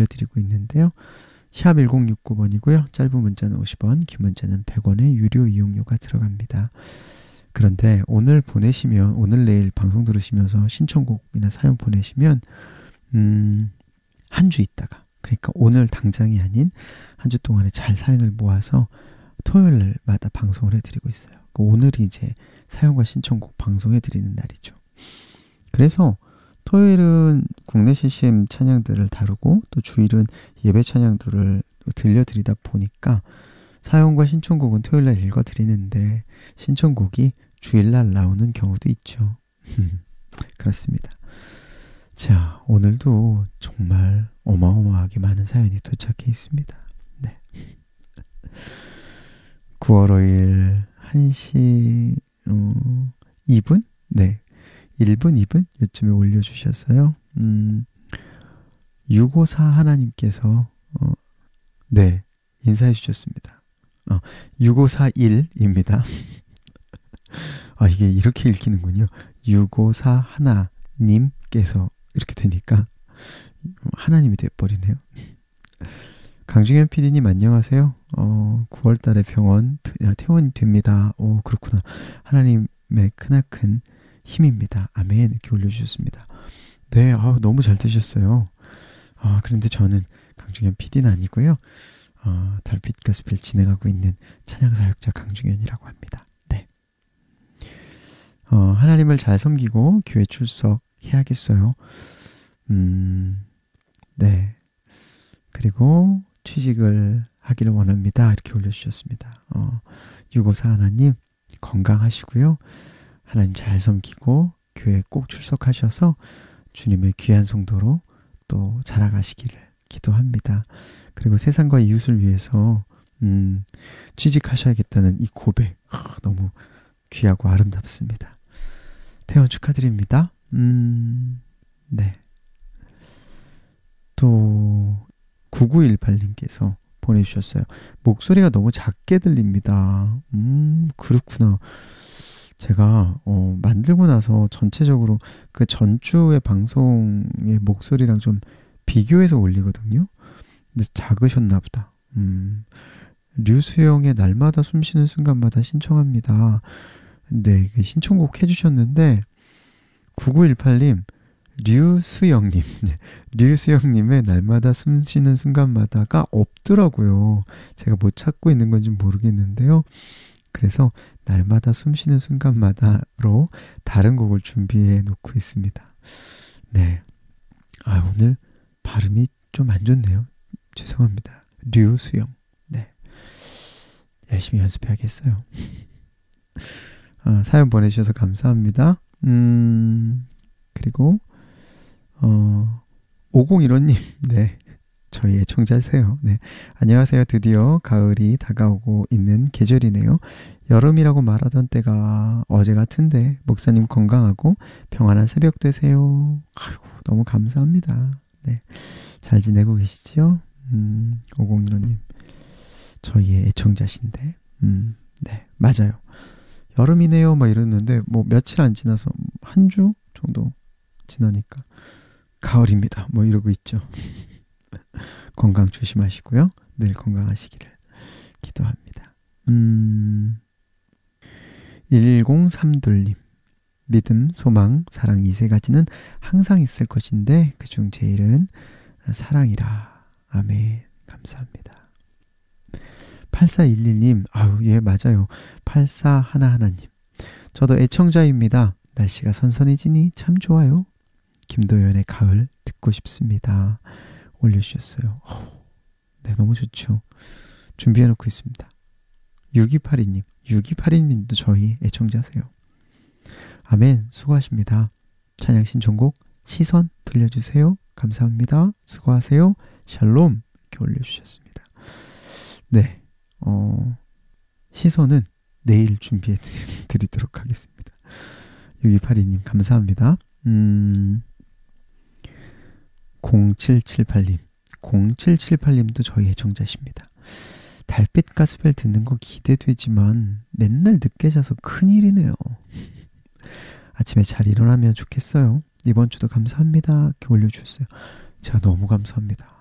들려드리고 있는데요. 샵 1069번이고요. 짧은 문자는 50원, 긴 문자는 100원의 유료 이용료가 들어갑니다. 그런데 오늘 내일 방송 들으시면서 신청곡이나 사연 보내시면 한 주 있다가, 그러니까 오늘 당장이 아닌 한 주 동안에 잘 사연을 모아서 토요일마다 방송을 해드리고 있어요. 오늘이 이제 사연과 신청곡 방송해드리는 날이죠. 그래서 토요일은 국내 CCM 찬양들을 다루고 또 주일은 예배 찬양들을 들려드리다 보니까 사연과 신청곡은 토요일날 읽어드리는데 신청곡이 주일날 나오는 경우도 있죠. 그렇습니다. 자, 오늘도 정말 어마어마하게 많은 사연이 도착해 있습니다. 네. 9월 5일 1시 2분? 네. 1분, 2분? 요쯤에 올려주셨어요. 654 하나님께서 네, 인사해 주셨습니다. 6541입니다. 이게 이렇게 읽히는군요. 654 하나님께서 이렇게 되니까 하나님이 돼버리네요. 강중현 PD님 안녕하세요. 9월달에 퇴원이 됩니다. 그렇구나. 하나님의 크나큰 힘입니다. 아멘. 이렇게 올려주셨습니다. 네, 너무 잘 되셨어요. 그런데 저는 강중현 PD는 아니고요. 달빛 가스펠 진행하고 있는 찬양사역자 강중현이라고 합니다. 네. 하나님을 잘 섬기고 교회 출석해야겠어요. 네. 그리고 취직을 하기를 원합니다. 이렇게 올려주셨습니다. 654 하나님 건강하시고요. 하나님 잘 섬기고 교회 꼭 출석하셔서 주님의 귀한 성도로 또 자라가시기를 기도합니다. 그리고 세상과 이웃을 위해서 취직하셔야겠다는 이 고백 너무 귀하고 아름답습니다. 퇴원 축하드립니다. 네. 또 9918님께서 보내주셨어요. 목소리가 너무 작게 들립니다. 그렇구나. 제가 만들고 나서 전체적으로 그 전주의 방송의 목소리랑 좀 비교해서 올리거든요. 근데 작으셨나 보다. 류수영의 날마다 숨쉬는 순간마다 신청합니다. 네, 신청곡 해주셨는데 9918님 류수영님 류수영님의 날마다 숨쉬는 순간마다가 없더라고요. 제가 못 찾고 있는 건지 모르겠는데요. 그래서 날마다 숨쉬는 순간마다로 다른 곡을 준비해 놓고 있습니다. 네. 오늘 발음이 좀 안 좋네요. 죄송합니다. 류수영. 네. 열심히 연습해야겠어요. 사연 보내주셔서 감사합니다. 그리고 5015님. 네. 저희 애청자세요. 네. 안녕하세요. 드디어 가을이 다가오고 있는 계절이네요. 여름이라고 말하던 때가 어제 같은데 목사님 건강하고 평안한 새벽 되세요. 아이고, 너무 감사합니다. 네. 잘 지내고 계시죠? 5015님. 저희의 애청자신데. 네. 맞아요. 여름이네요. 막 이러는데 며칠 안 지나서 한 주 정도 지나니까 가을입니다. 이러고 있죠. 건강 조심하시고요. 늘 건강하시기를 기도합니다. 1032님. 믿음, 소망, 사랑 이 세 가지는 항상 있을 것인데 그중 제일은 사랑이라. 아멘. 감사합니다. 8411님. 예, 맞아요. 8411님. 저도 애청자입니다. 날씨가 선선해지니 참 좋아요. 김도연의 가을 듣고 싶습니다. 올려주셨어요. 네, 너무 좋죠. 준비해놓고 있습니다. 6282님. 6282님도 저희 애청자세요. 아멘. 수고하십니다. 찬양 신청곡 시선 들려주세요. 감사합니다. 수고하세요. 샬롬. 이렇게 올려주셨습니다. 네. 시선은 내일 준비해 드리도록 하겠습니다. 6282님 감사합니다. 0778님. 0778님도 저희 애청자십니다. 달빛 가스펠 듣는 거 기대되지만 맨날 늦게 자서 큰일이네요. 아침에 잘 일어나면 좋겠어요. 이번 주도 감사합니다. 이렇게 올려주셨어요. 제가 너무 감사합니다.